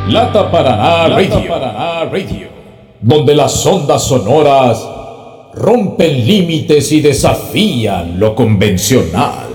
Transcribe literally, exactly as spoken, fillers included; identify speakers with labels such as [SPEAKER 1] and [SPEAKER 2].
[SPEAKER 1] Lata Paraná Radio, Paraná Radio, donde las ondas sonoras rompen límites y desafían lo convencional.